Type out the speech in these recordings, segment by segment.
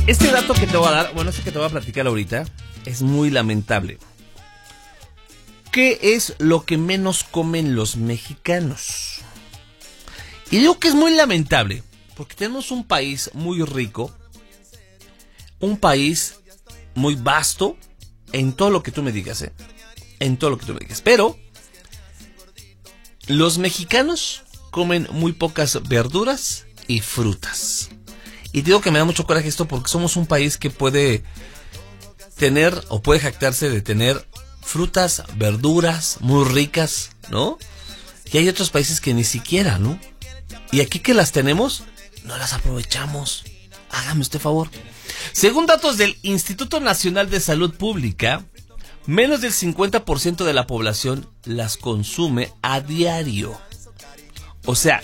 Este dato que te voy a dar, bueno, este que te voy a platicar ahorita, es muy lamentable. ¿Qué es lo que menos comen los mexicanos? Y digo que es muy lamentable, porque tenemos un país muy rico, un país muy vasto, en todo lo que tú me digas, en todo lo que tú me digas. Pero los mexicanos comen muy pocas verduras y frutas. Y digo que me da mucho coraje esto porque somos un país que puede tener o puede jactarse de tener frutas, verduras muy ricas, ¿no? Y hay otros países que ni siquiera, ¿no? Y aquí que las tenemos, no las aprovechamos. Hágame usted favor. Según datos del Instituto Nacional de Salud Pública, menos del 50% de la población las consume a diario. O sea,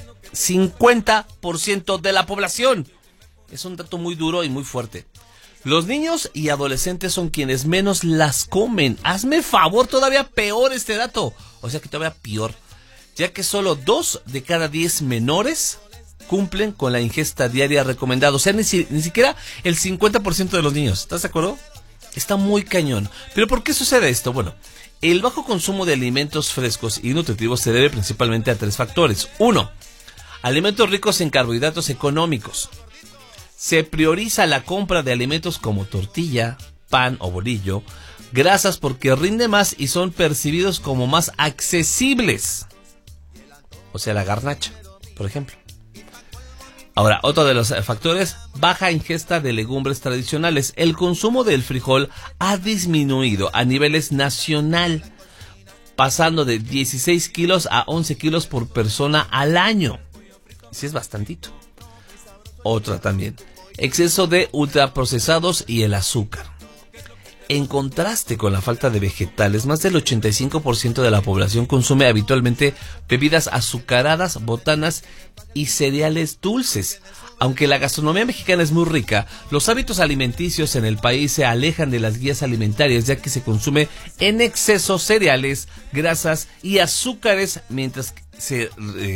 50% de la población. Es un dato muy duro y muy fuerte. Los niños y adolescentes son quienes menos las comen. Hazme favor, todavía peor este dato. O sea que todavía peor. Ya que solo 2 de cada 10 menores cumplen con la ingesta diaria recomendada. O sea, ni siquiera el 50% de los niños. ¿Estás de acuerdo? Está muy cañón. ¿Pero por qué sucede esto? Bueno, el bajo consumo de alimentos frescos y nutritivos se debe principalmente a 3 factores. 1. Alimentos ricos en carbohidratos económicos. Se prioriza la compra de alimentos como tortilla, pan o bolillo, grasas porque rinde más y son percibidos como más accesibles. O sea, la garnacha, por ejemplo. Ahora, otro de los factores, baja ingesta de legumbres tradicionales. El consumo del frijol ha disminuido a niveles nacional, pasando de 16 kilos a 11 kilos por persona al año. Sí, es bastantito. Otra también, exceso de ultraprocesados y el azúcar. En contraste con la falta de vegetales, más del 85% de la población consume habitualmente bebidas azucaradas, botanas y cereales dulces. Aunque la gastronomía mexicana es muy rica, los hábitos alimenticios en el país se alejan de las guías alimentarias, ya que se consume en exceso cereales, grasas y azúcares, mientras se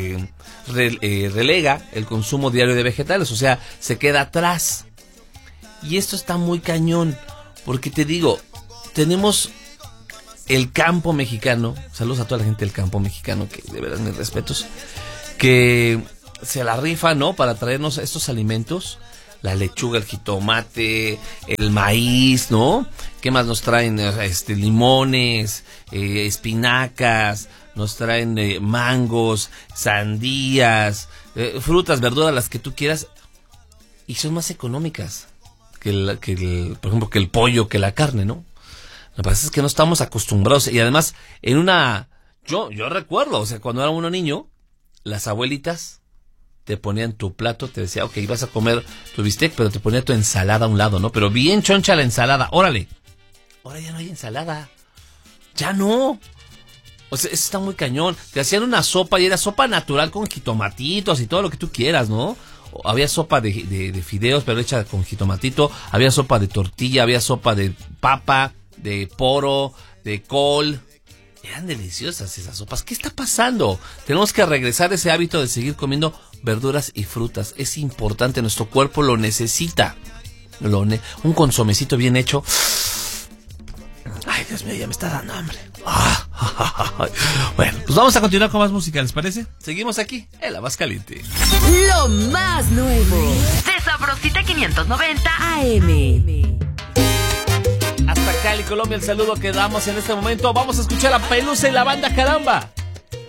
relega el consumo diario de vegetales, o sea, se queda atrás. Y esto está muy cañón, porque te digo, tenemos el campo mexicano, saludos a toda la gente del campo mexicano, que de verdad mis respetos, que se la rifa, ¿no? Para traernos estos alimentos, la lechuga, el jitomate, el maíz, ¿no? ¿Qué más nos traen? Limones, espinacas, nos traen mangos, sandías, frutas, verduras, las que tú quieras, y son más económicas que por ejemplo, que el pollo, que la carne, ¿no? Lo que pasa es que no estamos acostumbrados, y además, yo recuerdo, o sea, cuando era uno niño, las abuelitas te ponían tu plato, te decía, ok, vas a comer tu bistec, pero te ponía tu ensalada a un lado, ¿no? Pero bien choncha la ensalada, órale. Ahora ya no hay ensalada, ya no. O sea, eso está muy cañón. Te hacían una sopa y era sopa natural con jitomatitos y todo lo que tú quieras, ¿no? Había sopa de fideos, pero hecha con jitomatito. Había sopa de tortilla, había sopa de papa, de poro, de col. Eran deliciosas esas sopas. ¿Qué está pasando? Tenemos que regresar a ese hábito de seguir comiendo verduras y frutas. Es importante, nuestro cuerpo lo necesita. Un consomecito bien hecho. Ay, Dios mío, ya me está dando hambre. Bueno, pues vamos a continuar con más música, ¿les parece? Seguimos aquí, en La Más Caliente. Lo más nuevo de Sabrosita 590 AM. Hasta Cali, Colombia, el saludo que damos en este momento. Vamos a escuchar a Pelusa y la banda Caramba.